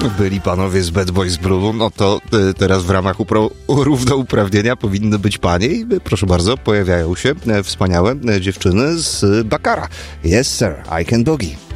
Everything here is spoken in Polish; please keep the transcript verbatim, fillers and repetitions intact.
byli panowie z Bad Boys Blue, no to y, teraz w ramach upro- równouprawnienia powinny być panie i y, proszę bardzo, pojawiają się y, wspaniałe y, dziewczyny z Bakara. Yes sir, I can boogie.